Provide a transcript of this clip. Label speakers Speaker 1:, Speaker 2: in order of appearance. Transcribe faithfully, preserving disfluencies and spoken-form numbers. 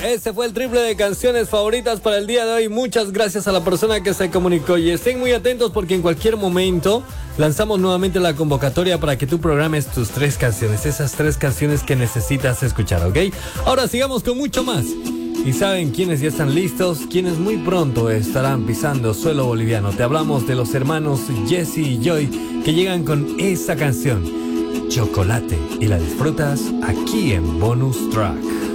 Speaker 1: Este fue el triple de canciones favoritas para el día de hoy. Muchas gracias a la persona que se comunicó y estén muy atentos porque en cualquier momento lanzamos nuevamente la convocatoria para que tú programes tus tres canciones, esas tres canciones que necesitas escuchar, ¿ok? Ahora sigamos con mucho más. ¿Y saben quiénes ya están listos? Quienes muy pronto estarán pisando suelo boliviano. Te hablamos de los hermanos Jesse y Joy que llegan con esa canción, Chocolate, y la disfrutas aquí en Bonus Track.